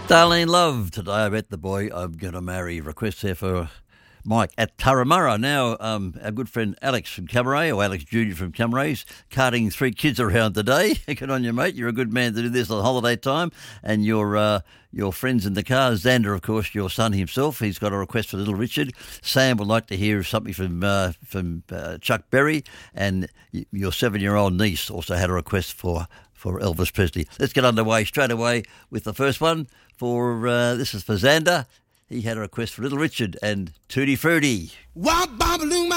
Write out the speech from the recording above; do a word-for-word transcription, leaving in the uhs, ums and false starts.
Darlene Love, today I met the boy I'm going to marry. Request there for Mike at Turramurra. Now, um, our good friend Alex from Camaray, or Alex Junior from Camaray's, carting three kids around today. Good on you, mate. You're a good man to do this on holiday time. And your uh, your friends in the car, Xander, of course, your son himself, he's got a request for Little Richard. Sam would like to hear something from uh, from uh, Chuck Berry. And y- your seven-year-old niece also had a request for, for Elvis Presley. Let's get underway straight away with the first one. For uh, this is for Xander. He had a request for Little Richard and Tutti Frutti. Wop, bop,